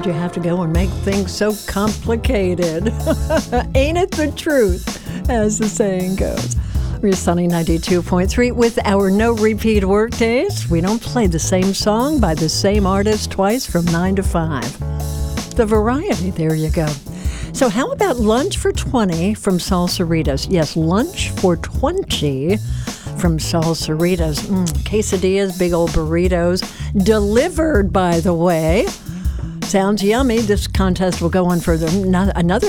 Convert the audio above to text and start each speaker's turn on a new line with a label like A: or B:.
A: Why'd you have to go and make things so complicated? Ain't it the truth, as the saying goes. We're Sunny 92.3 with our no repeat work days. We don't play the same song by the same artist twice from 9 to 5. The variety, there you go. So how about lunch for 20 from Salsaritas? Yes, lunch for 20 from Salsaritas. Quesadillas, big old burritos, delivered, by the way. Sounds yummy. This contest will go on for another